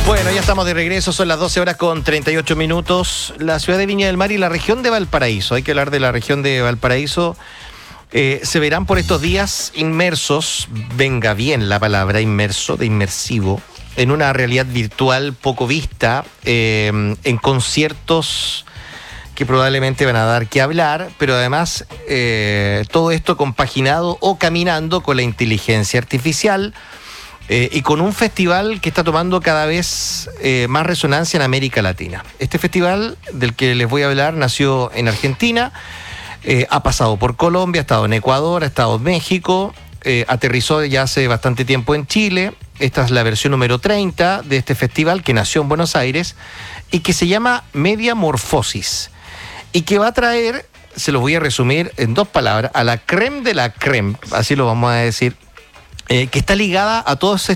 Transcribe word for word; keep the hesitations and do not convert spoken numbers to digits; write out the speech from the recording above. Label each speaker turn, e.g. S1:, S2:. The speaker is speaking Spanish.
S1: Bueno, ya estamos de regreso, son las doce horas con treinta y ocho minutos. La ciudad de Viña del Mar y la región de Valparaíso, hay que hablar de la región de Valparaíso, eh, se verán por estos días inmersos, venga bien la palabra inmerso, de inmersivo, en una realidad virtual poco vista, eh, en conciertos que probablemente van a dar que hablar, pero además eh, todo esto compaginado o caminando con la inteligencia artificial. Eh, y con un festival que está tomando cada vez eh, más resonancia en América Latina. Este festival del que les voy a hablar nació en Argentina, eh, ha pasado por Colombia, ha estado en Ecuador, ha estado en México, eh, aterrizó ya hace bastante tiempo en Chile. Esta es la versión número treinta de este festival que nació en Buenos Aires y que se llama Mediamorfosis y que va a traer, se los voy a resumir en dos palabras, a la crème de la crème, así lo vamos a decir, Eh, que está ligada a todos